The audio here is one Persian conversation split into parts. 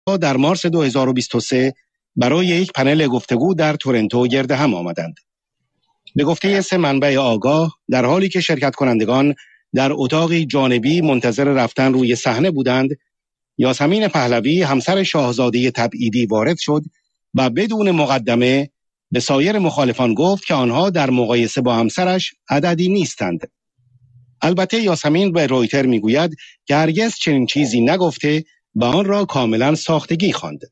در مارس 2023 برای یک پنل گفتگو در تورنتو گرد هم آمدند. به گفته 3 منبع آگاه، در حالی که شرکت کنندگان در اتاقی جانبی منتظر رفتن روی صحنه بودند، یاسمین پهلوی همسر شاهزاده تبعیدی وارد شد و بدون مقدمه به سایر مخالفان گفت که آنها در مقایسه با همسرش عددی نیستند. البته یاسمین به رویتر میگوید که هرگز چنین چیزی نگفته و آن را کاملا ساختگی خواند.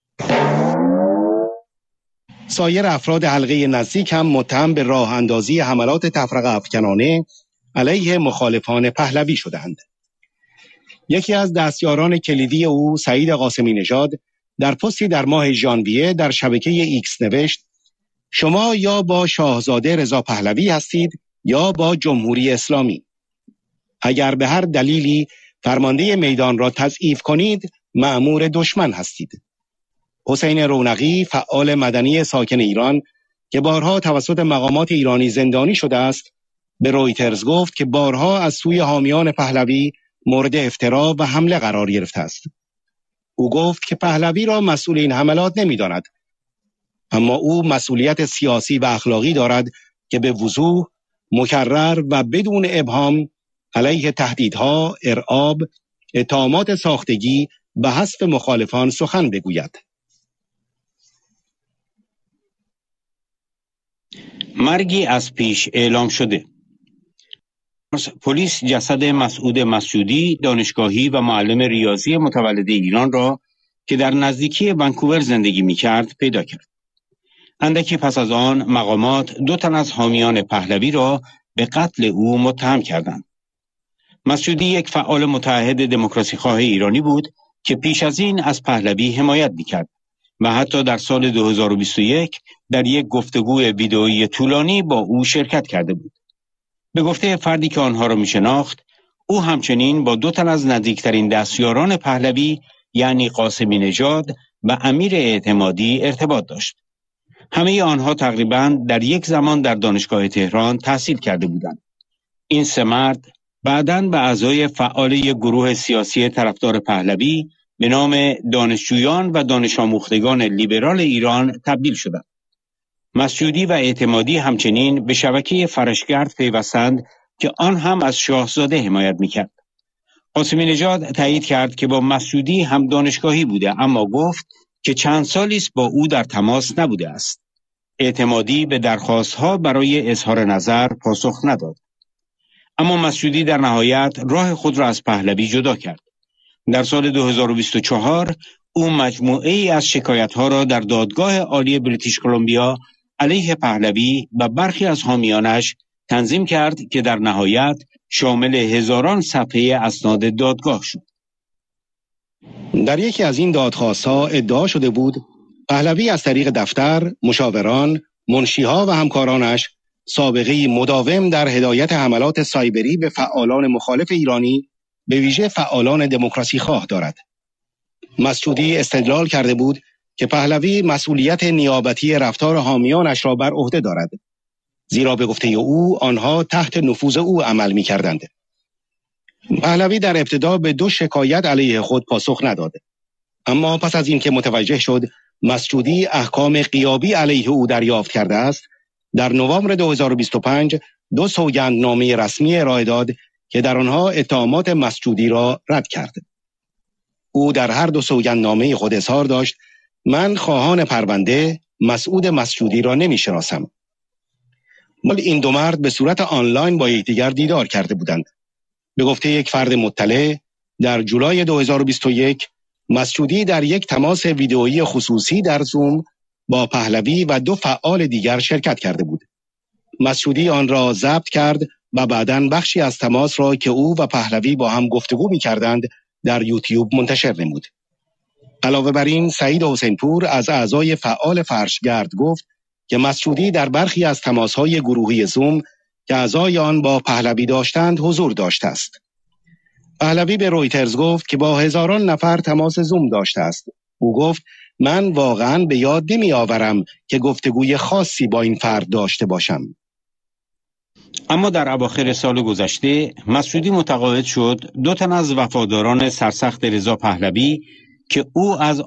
سایر افراد حلقه نزدیک هم متهم به راه اندازی حملات تفرقه افکنانه علیه مخالفان پهلوی شدند. یکی از دستیاران کلیدی او، سعید قاسمی نژاد، در پستی در ماه ژانویه در شبکه ایکس نوشت: شما یا با شاهزاده رضا پهلوی هستید یا با جمهوری اسلامی. اگر به هر دلیلی فرمانده میدان را تضعیف کنید، مأمور دشمن هستید. حسین رونقی، فعال مدنی ساکن ایران که بارها توسط مقامات ایرانی زندانی شده است، به رویترز گفت که بارها از سوی حامیان پهلوی مورد افترا و حمله قرار گرفته است. او گفت که پهلوی را مسئول این حملات نمی‌داند، اما او مسئولیت سیاسی و اخلاقی دارد که به وضوح، مکرر و بدون ابهام علیه تهدیدها، ارعاب، اتهامات ساختگی و حذف مخالفان سخن بگوید. مرگی از پیش اعلام شده. پلیس جسد مسعود مسعودی، دانشگاهی و معلم ریاضی متولد ایران را که در نزدیکی ونکوور زندگی می‌کرد پیدا کرد. اندکی پس از آن مقامات 2 تن از حامیان پهلوی را به قتل او متهم کردند. مسعودی یک فعال متعهد دموکراسی خواه ایرانی بود که پیش از این از پهلوی حمایت می‌کرد و حتی در سال 2021 در یک گفتگوی ویدئویی طولانی با او شرکت کرده بود. به گفته فردی که آنها را می‌شناخت، او همچنین با 2 تن از نزدیکترین دستیاران پهلوی یعنی قاسمی نژاد و امیر اعتمادی ارتباط داشت. همه آنها تقریباً در یک زمان در دانشگاه تهران تحصیل کرده بودند. این 3 مرد بعداً به اعضای فعال یک گروه سیاسی طرفدار پهلوی به نام دانشجویان و دانش آموختگان لیبرال ایران تبدیل شدند. مسعودی و اعتمادی همچنین به شبکه فرشگرد پیوستند که آن هم از شاهزاده حمایت می‌کرد. قاسمی نژاد تایید کرد که با مسعودی هم دانشگاهی بوده، اما گفت که چند سالی است با او در تماس نبوده است. اعتمادی به درخواست‌ها برای اظهار نظر پاسخ نداد. اما مسعودی در نهایت راه خود را از پهلوی جدا کرد. در سال 2024 او مجموعه ای از شکایت‌ها را در دادگاه عالی بریتیش کلمبیا علیه پهلوی و برخی از حامیانش تنظیم کرد که در نهایت شامل هزاران صفحه اسناد دادگاه شد. در یکی از این دادخواست‌ها ادعا شده بود پهلوی از طریق دفتر، مشاوران، منشی‌ها و همکارانش سابقه مداوم در هدایت حملات سایبری به فعالان مخالف ایرانی، به ویژه فعالان دموکراسی خواه دارد. مسعودی استدلال کرده بود که پهلوی مسئولیت نیابتی رفتار حامیانش را بر عهده دارد، زیرا به گفته او آنها تحت نفوذ او عمل می‌کردند. پهلوی در ابتدا به 2 شکایت علیه خود پاسخ نداد، اما پس از اینکه متوجه شد مسعودی احکام غیابی علیه او دریافت کرده است، در نوامبر 2025 2 سوگندنامه رسمی ارائه داد که در آنها اتهامات مسعودی را رد کرد. او در هر 2 سوگندنامه خود اظهار داشت: من خواهان پرونده مسعود مسعودی را نمی‌شناسم. ولی این 2 مرد به صورت آنلاین با یکدیگر دیدار کرده بودند. به گفته یک فرد مطلع، در جولای 2021 مسعودی در یک تماس ویدئویی خصوصی در زوم با پهلوی و 2 فعال دیگر شرکت کرده بود. مسعودی آن را ضبط کرد و بعداً بخشی از تماس را که او و پهلوی با هم گفتگو می‌کردند در یوتیوب منتشر نمود. علاوه بر این، سعید حسین پور از اعضای فعال فرشگرد گفت که مسعودی در برخی از تماس‌های گروهی زوم که اعضای آن با پهلوی داشتند حضور داشته است. پهلوی به رویترز گفت که با هزاران نفر تماس زوم داشته است. او گفت من واقعاً به یاد نمی‌آورم که گفتگوی خاصی با این فرد داشته باشم. اما در اواخر سال گذشته مسعودی متقاعد شد 2 تن از وفاداران سرسخت رضا پهلوی که او از